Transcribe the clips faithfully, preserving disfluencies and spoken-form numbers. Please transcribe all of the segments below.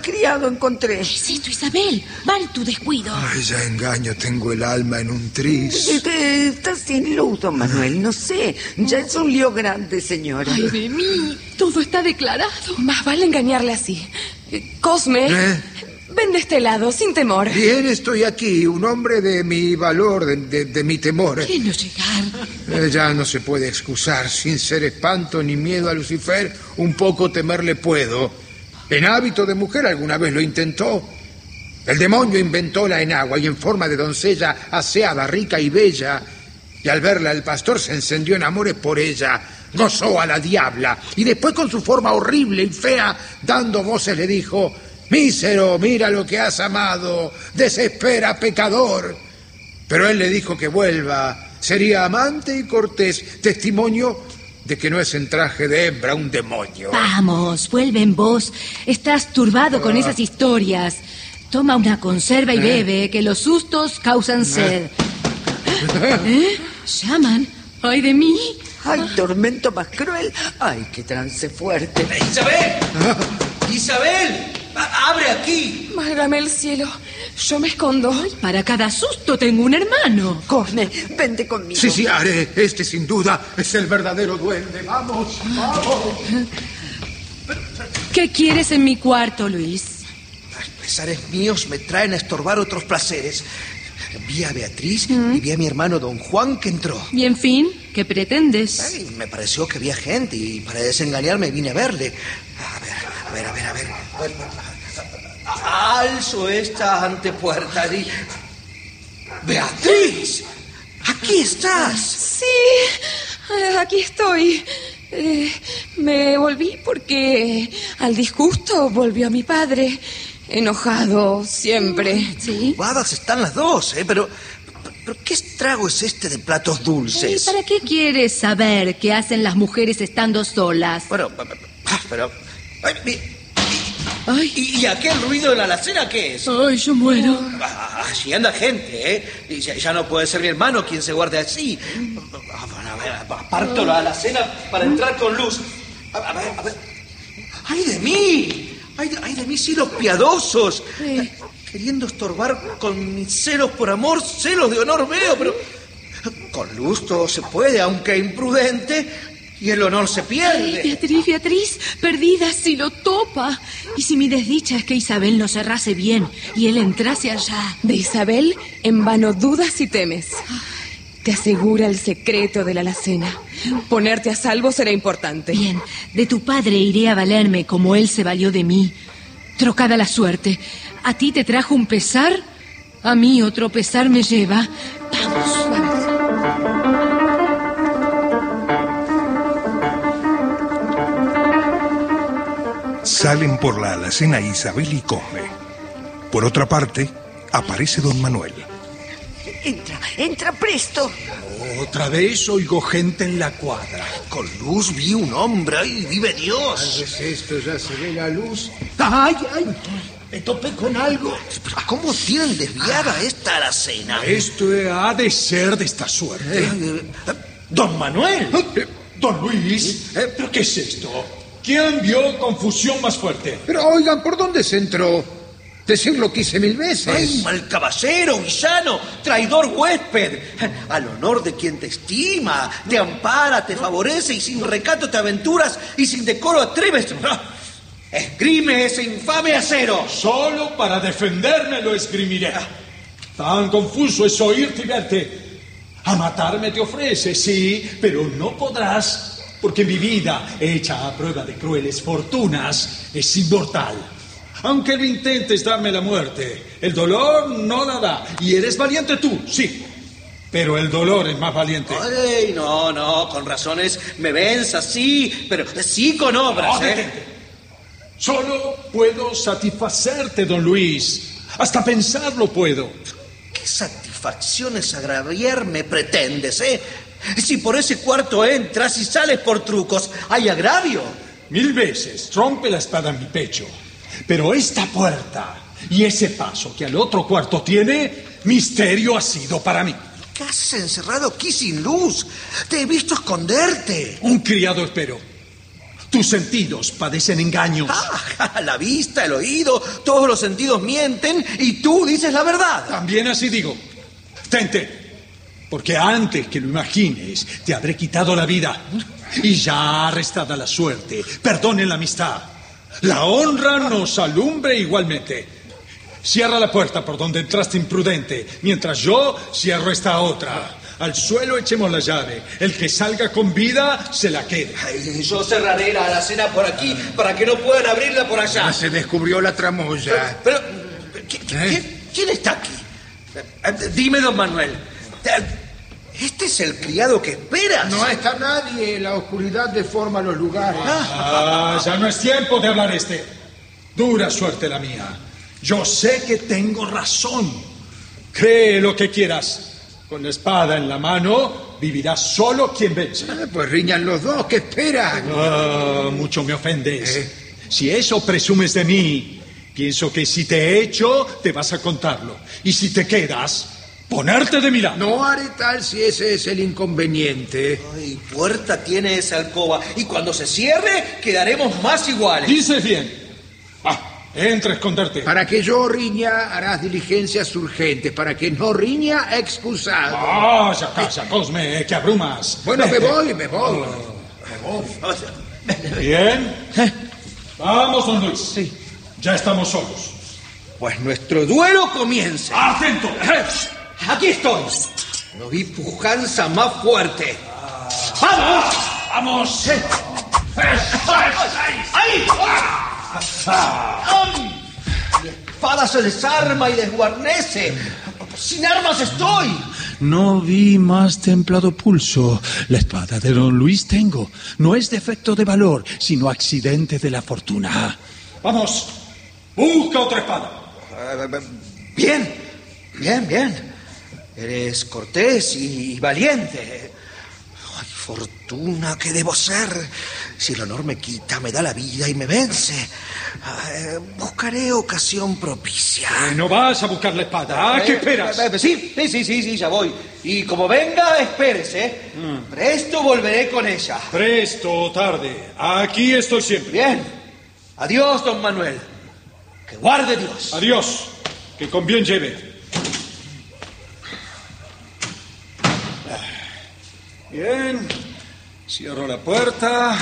criado encontré. ¿Qué es esto, Isabel? Mal tu descuido. Ay, ya engaño, tengo el alma en un tris. Este, está sin luz, don Manuel, no sé. Ya es un lío grande, señora. Ay, de mí, todo está declarado. Más vale engañarle así. Eh, Cosme, ¿Eh? ven de este lado, sin temor. Bien, estoy aquí, un hombre de mi valor, de, de, de mi temor. ¿Quién no llegar? Eh, ya no se puede excusar, sin ser espanto ni miedo a Lucifer, un poco temerle puedo. En hábito de mujer alguna vez lo intentó. El demonio inventó la enagua y en forma de doncella aseada, rica y bella. Y al verla el pastor se encendió en amores por ella, gozó a la diabla y después con su forma horrible y fea, dando voces le dijo: mísero, mira lo que has amado, desespera, pecador. Pero él le dijo que vuelva, sería amante y cortés, testimonio de que no es en traje de hembra un demonio. Vamos, vuelve en vos. Estás turbado ah. con esas historias. Toma una conserva y ¿Eh? bebe, que los sustos causan sed. ¿Eh? ¿Llaman? ¡Ay, de mí! ¡Ay, tormento más cruel! ¡Ay, qué trance fuerte! ¡Isabel! ¡Isabel! ¡Abre aquí! Válgame el cielo. Yo me escondo. Ay, para cada susto tengo un hermano. Cosme, vente conmigo. Sí, sí, haré. Este sin duda es el verdadero duende. ¡Vamos, vamos! ¿Qué quieres en mi cuarto, Luis? Los pesares míos me traen a estorbar otros placeres. Vi a Beatriz ¿Mm? y vi a mi hermano don Juan que entró. ¿Y en fin? ¿Qué pretendes? Ay, me pareció que había gente y para desengañarme vine a verle. A ver, a ver, a ver, a ver. A ver, a ver. Alzo esta antepuerta y... ¡Beatriz! ¡Aquí estás! Sí, aquí estoy. Eh, me volví porque al disgusto volvió a mi padre. Enojado siempre. ¿Sí? Guadas están las dos, ¿eh? Pero, pero ¿qué estrago es este de platos dulces? ¿Y para qué quieres saber qué hacen las mujeres estando solas? Bueno, pero... Ay, mi... Ay. ¿Y, ¿Y aquel ruido de la alacena qué es? Ay, yo muero. Ah, allí anda gente, ¿eh? Y ya, ya no puede ser mi hermano quien se guarde así. Ah, bueno, a ver, aparto la alacena para entrar con luz. A, a ver, a ver. ¡Ay de mí! ¡Ay de, ay de mí, cielos piadosos! Sí. Queriendo estorbar con mis celos por amor, celos de honor veo, pero... Con luz todo se puede, aunque imprudente... Y el honor se pierde. Ay, Beatriz, Beatriz, perdida si lo topa. Y si mi desdicha es que Isabel no cerrase bien y él entrase allá. De Isabel, en vano dudas y temes. Te asegura el secreto de la alacena. Ponerte a salvo será importante. Bien, de tu padre iré a valerme como él se valió de mí. Trocada la suerte. ¿A ti te trajo un pesar? A mí otro pesar me lleva. Vamos, vamos. Salen por la alacena Isabel y Cosme. Por otra parte, aparece don Manuel. Entra, entra presto. Otra vez oigo gente en la cuadra. Con luz vi un hombre, ¡ay, vive Dios! ¿Qué es esto? ¿Ya se ve la luz? ¡Ay, ay! Me topé con algo. ¿Cómo tienen desviada ah, esta alacena? Esto ha de ser de esta suerte. Eh, eh, ¡Don Manuel! Eh, ¡Don Luis! Eh, ¿Pero qué es esto? ¿Quién vio confusión más fuerte? Pero oigan, ¿por dónde se entró? Decirlo quise mil veces. ¡Ay, mal caballero, villano, traidor huésped! Al honor de quien te estima, te ampara, te favorece y sin recato te aventuras y sin decoro atreves. ¡Esgrime ese infame acero! Solo para defenderme lo esgrimiré. Tan confuso es oírte y verte. A matarme te ofrece, sí, pero no podrás... Porque mi vida, hecha a prueba de crueles fortunas, es inmortal. Aunque lo intentes darme la muerte, el dolor no la da. Y eres valiente tú, sí. Pero el dolor es más valiente. Ay, no, no, con razones me venzas, sí, pero sí con obras, no, ¿eh? Detente. Solo puedo satisfacerte, don Luis. Hasta pensarlo puedo. ¿Qué satisfacciones agraviarme pretendes, eh? Si por ese cuarto entras y sales por trucos, ¿hay agravio? Mil veces rompe la espada en mi pecho. Pero esta puerta y ese paso que al otro cuarto tiene, misterio ha sido para mí. ¿Qué haces encerrado aquí sin luz? Te he visto esconderte. Un criado espero. Tus sentidos padecen engaños. Ah, la vista, el oído, todos los sentidos mienten y tú dices la verdad. También así digo. Tente, porque antes que lo imagines, te habré quitado la vida. Y ya arrestada la suerte, perdone la amistad. La honra nos alumbre igualmente. Cierra la puerta por donde entraste imprudente, mientras yo cierro esta otra. Al suelo echemos la llave. El que salga con vida se la queda. Ay, yo cerraré la alacena por aquí para que no puedan abrirla por allá. Ya se descubrió la tramoya. Pero, pero ¿qué- qué- ¿Eh? ¿quién está aquí? Eh, Dime, don Manuel. ¿Este es el criado que esperas? No está nadie. La oscuridad deforma los lugares. Ah, ya no es tiempo de hablar este. Dura suerte la mía. Yo sé que tengo razón. Cree lo que quieras. Con la espada en la mano, vivirá solo quien vence. Ah, pues riñan los dos. ¿Qué esperan? Ah, mucho me ofendes. ¿Eh? Si eso presumes de mí, pienso que si te he hecho, te vas a contarlo. Y si te quedas, ponerte de mi lado. No haré tal si ese es el inconveniente. Ay, puerta tiene esa alcoba. Y cuando se cierre, quedaremos más iguales. Dices bien. Ah, entra a esconderte. Para que yo riña, harás diligencias urgentes. Para que no riña, excusado. Ah, ya calla, Cosme, que abrumas. Bueno, me voy, me voy. Bien. Vamos, don Luis. Sí. Ya estamos solos. Pues nuestro duelo comienza. ¡Atento! Aquí estoy. No vi pujanza más fuerte. ¡Vamos! ¡Vamos! ¡Ahí! Mi espada se desarma y desguarnece. Sin armas estoy. No vi más templado pulso. La espada de don Luis tengo. No es defecto de valor, sino accidente de la fortuna. Vamos, busca otra espada. Bien, bien, bien. Eres cortés y valiente. Ay, fortuna que debo ser. Si el honor me quita, me da la vida y me vence. Eh, buscaré ocasión propicia. Eh, no vas a buscar la espada. ¿Ah, qué esperas? Eh, eh, sí, sí, sí, sí, sí, ya voy. Y como venga, espérese. Mm. Presto volveré con ella. Presto o tarde. Aquí estoy siempre. Bien. Adiós, don Manuel. Que guarde Dios. Adiós. Que con bien lleve. Bien. Cierro la puerta.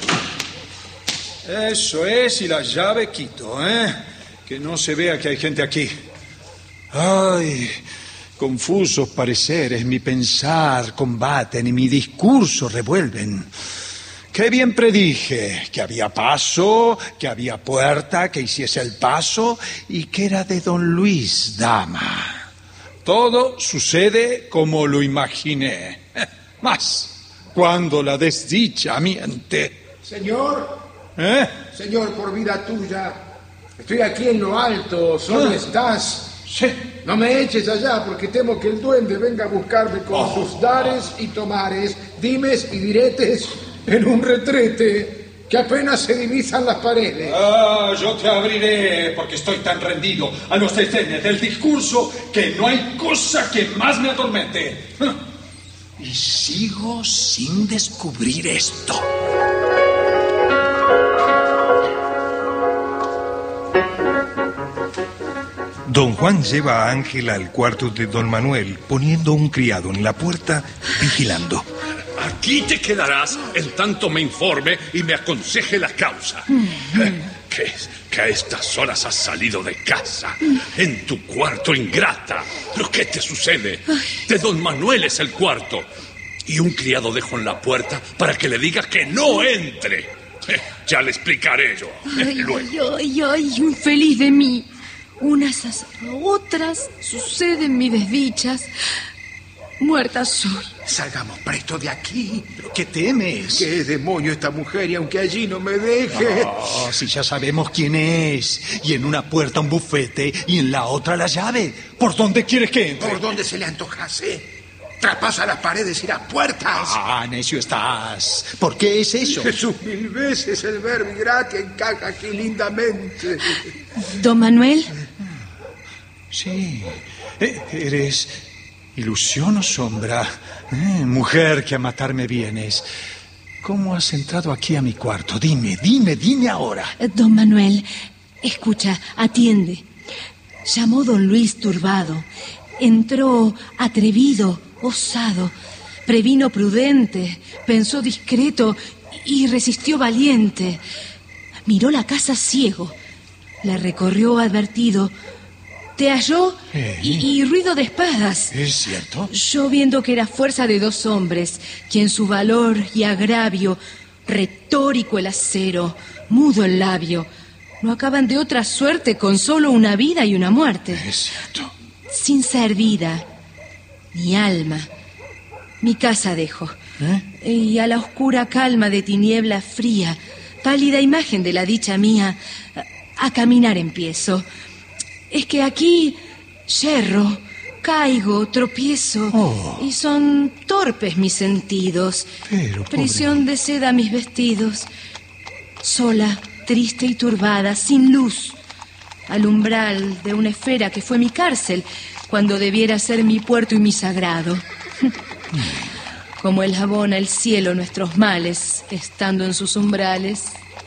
Eso es, y la llave quito, ¿eh? Que no se vea que hay gente aquí. Ay, confusos pareceres, mi pensar combaten y mi discurso revuelven. Qué bien predije, que había paso, que había puerta, que hiciese el paso, y que era de don Luis, dama. Todo sucede como lo imaginé. Más, cuando la desdicha miente. Señor, ¿Eh? señor, por vida tuya, estoy aquí en lo alto. ¿Dónde Ah. estás? Sí. No me eches allá, porque temo que el duende venga a buscarme con Oh. sus dares y tomares, dimes y diretes en un retrete que apenas se divisan las paredes. Ah, yo te abriré porque estoy tan rendido a los desdenes del discurso que no hay cosa que más me atormente. Y sigo sin descubrir esto. Don Juan lleva a Ángela al cuarto de don Manuel, poniendo un criado en la puerta, vigilando. Aquí te quedarás en tanto me informe y me aconseje la causa. ¿Qué, que a estas horas has salido de casa? En tu cuarto, ingrata. ¿Pero qué te sucede? De don Manuel es el cuarto. Y un criado dejo en la puerta para que le diga que no entre. Eh, ya le explicaré yo. Ay, Luego. ay, ay, ay, infeliz de mí. Unas a otras suceden mis desdichas. Muerta soy. Salgamos presto de aquí. ¿Pero qué temes? ¿Qué demonio esta mujer? Y aunque allí no me deje. Oh, si ya sabemos quién es. Y en una puerta un bufete y en la otra la llave. ¿Por dónde quieres que entre? ¿Por dónde se le antojase? Traspasa las paredes y las puertas. Ah, necio estás. ¿Por qué es eso? Jesús, mil veces el verbo que encaja aquí lindamente. Don Manuel. Sí. Eh, ¿Eres ilusión o sombra? Eh, mujer que a matarme vienes. ¿Cómo has entrado aquí a mi cuarto? Dime, dime, dime ahora. Don Manuel, escucha, atiende. Llamó don Luis turbado. Entró atrevido, osado. Previno prudente, pensó discreto y resistió valiente. Miró la casa ciego, la recorrió advertido. Te halló ¿Eh? y, y ruido de espadas. ¿Es cierto? Yo viendo que era fuerza de dos hombres, quien su valor y agravio, retórico el acero, mudo el labio, no acaban de otra suerte con solo una vida y una muerte. Es cierto. Sin ser vida, mi alma, mi casa dejo. ¿Eh? Y a la oscura calma de tiniebla fría, pálida imagen de la dicha mía, a, a caminar empiezo. Es que aquí yerro, caigo, tropiezo, Oh. y son torpes mis sentidos. Pero, pobre Prisión de seda mis vestidos. Sola, triste y turbada, sin luz, al umbral de una esfera que fue mi cárcel, cuando debiera ser mi puerto y mi sagrado. Como él abona el cielo nuestros males, estando en sus umbrales.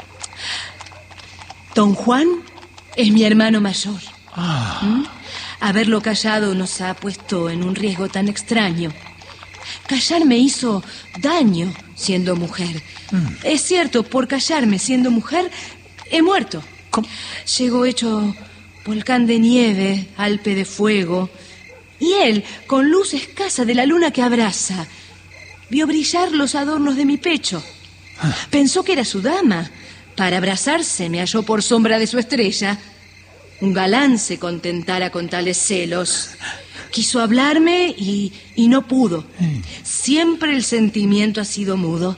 Don Juan es mi hermano mayor. Ah. ¿Mm? Haberlo callado nos ha puesto en un riesgo tan extraño. Callar me hizo daño siendo mujer. Mm. Es cierto, por callarme siendo mujer, he muerto. ¿Cómo? Llegó hecho volcán de nieve, alpe de fuego. Y él, con luz escasa de la luna que abraza, vio brillar los adornos de mi pecho. Ah. Pensó que era su dama. Para abrazarse me halló por sombra de su estrella. Un galán se contentara con tales celos. Quiso hablarme y, y no pudo. Siempre el sentimiento ha sido mudo.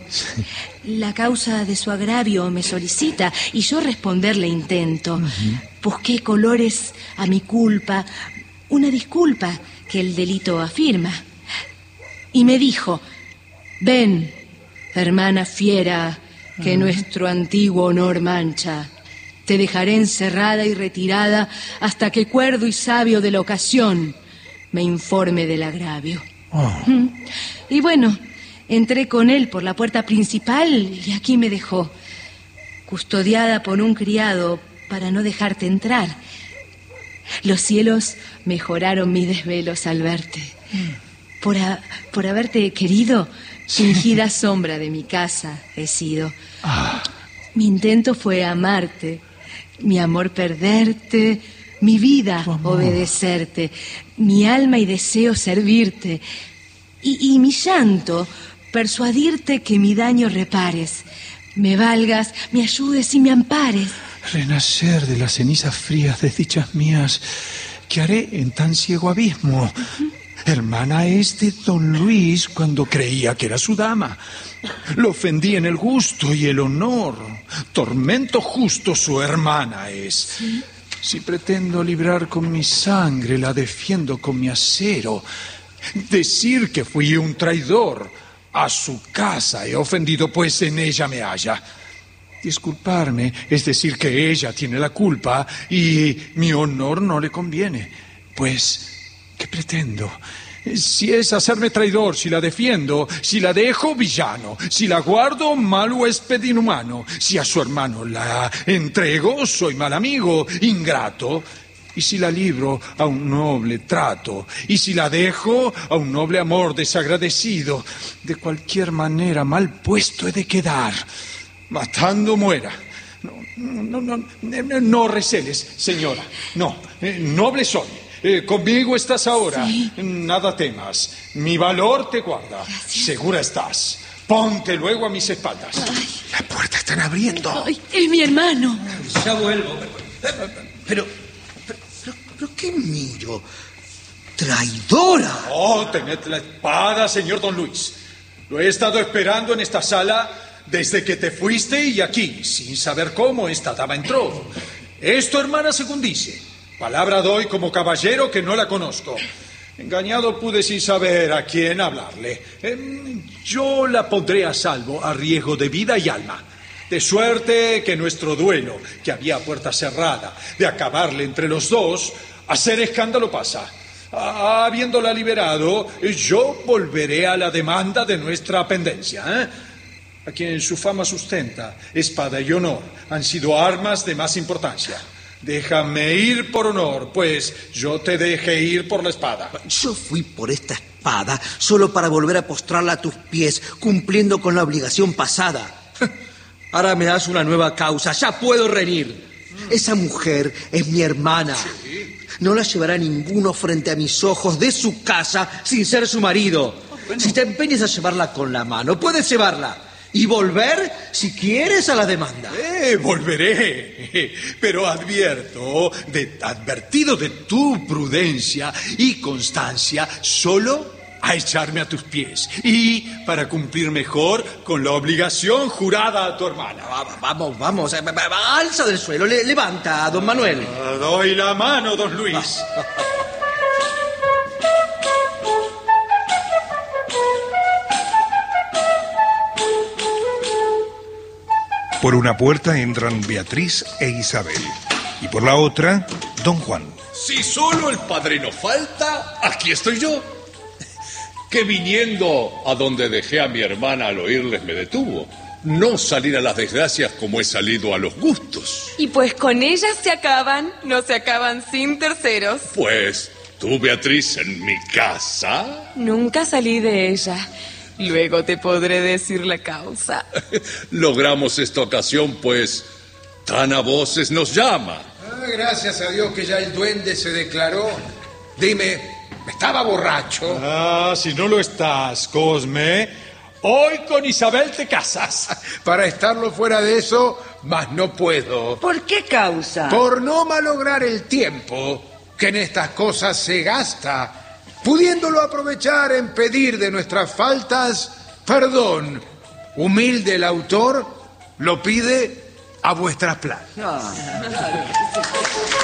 La causa de su agravio me solicita y yo responderle intento. Busqué colores a mi culpa, una disculpa que el delito afirma. Y me dijo: ven, hermana fiera, que nuestro antiguo honor mancha. Te dejaré encerrada y retirada hasta que cuerdo y sabio de la ocasión me informe del agravio. Oh. Y bueno, entré con él por la puerta principal y aquí me dejó, custodiada por un criado para no dejarte entrar. Los cielos mejoraron mis desvelos al verte. Por, a, por haberte querido, fingida sombra de mi casa he sido. Ah. Mi intento fue amarte, mi amor perderte, mi vida obedecerte, mi alma y deseo servirte, y, y mi llanto persuadirte que mi daño repares, me valgas, me ayudes y me ampares. Renacer de las cenizas frías desdichas mías, ¿qué haré en tan ciego abismo? Uh-huh. Hermana es de don Luis cuando creía que era su dama. Lo ofendí en el gusto y el honor. Tormento justo su hermana es. ¿Sí? Si pretendo librar con mi sangre, la defiendo con mi acero. Decir que fui un traidor a su casa he ofendido, pues en ella me halla. Disculparme es decir que ella tiene la culpa y mi honor no le conviene. Pues, ¿qué pretendo? Si es hacerme traidor, si la defiendo, si la dejo, villano, si la guardo, mal huésped inhumano, si a su hermano la entrego, soy mal amigo, ingrato, y si la libro, a un noble trato, y si la dejo, a un noble amor desagradecido, de cualquier manera mal puesto he de quedar, matando muera. No, no, no, no, no receles, señora, no, eh, noble soy. Eh, conmigo estás ahora. Sí. Nada temas. Mi valor te guarda. Gracias. Segura estás. Ponte luego a mis espaldas. Ay. La puerta están abriendo. Ay, es mi hermano. Ya vuelvo. Pero, pero, pero, pero ¿qué miro? ¡Traidora! Oh, tened la espada, señor don Luis. Lo he estado esperando en esta sala desde que te fuiste y aquí, sin saber cómo esta dama entró. Esto, hermana, según dice. Palabra doy como caballero que no la conozco. Engañado pude sin saber a quién hablarle. Eh, yo la pondré a salvo a riesgo de vida y alma. De suerte que nuestro duelo, que había puerta cerrada, de acabarle entre los dos, hacer escándalo pasa. Ah, habiéndola liberado, yo volveré a la demanda de nuestra pendencia. ¿eh? a quien su fama sustenta, espada y honor, han sido armas de más importancia. Déjame ir por honor, pues yo te dejé ir por la espada. Yo fui por esta espada solo para volver a postrarla a tus pies, cumpliendo con la obligación pasada. Ahora me das una nueva causa, ya puedo reñir. Esa mujer es mi hermana. No la llevará ninguno frente a mis ojos de su casa sin ser su marido. Si te empeñas a llevarla con la mano, puedes llevarla. Y volver, si quieres, a la demanda. Eh, volveré. Pero advierto, de, advertido de tu prudencia y constancia, solo a echarme a tus pies. Y para cumplir mejor con la obligación jurada a tu hermana. Vamos, vamos. Alza del suelo, le, levanta, don Manuel. Ah, doy la mano, don Luis. Por una puerta entran Beatriz e Isabel, y por la otra, don Juan. Si solo el padrino falta, aquí estoy yo, que viniendo a donde dejé a mi hermana al oírles me detuvo. No salir a las desgracias como he salido a los gustos. Y pues con ellas se acaban, no se acaban sin terceros. Pues tú, Beatriz, en mi casa... Nunca salí de ella. Luego te podré decir la causa. Logramos esta ocasión, pues tan a voces nos llama. Ah, gracias a Dios que ya el duende se declaró. Dime, ¿estaba borracho? Ah, si no lo estás, Cosme, hoy con Isabel te casas. Para estarlo fuera de eso, mas no puedo. ¿Por qué causa? Por no malograr el tiempo que en estas cosas se gasta, pudiéndolo aprovechar en pedir de nuestras faltas perdón. Humilde el autor lo pide a vuestras planas. Ah.